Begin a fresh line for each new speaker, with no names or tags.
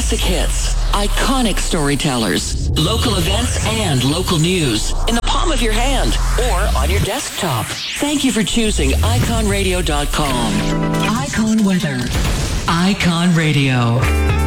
classic hits, iconic storytellers, local events, and local news in the palm of your hand or on your desktop. Thank you for choosing iconradio.com. Icon Weather. Icon Radio.